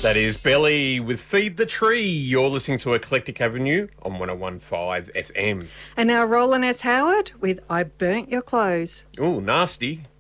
That is Belly with Feed the Tree. You're listening to Eclectic Avenue on 101.5 FM. And now Roland S. Howard with I Burnt Your Clothes. Oh, nasty.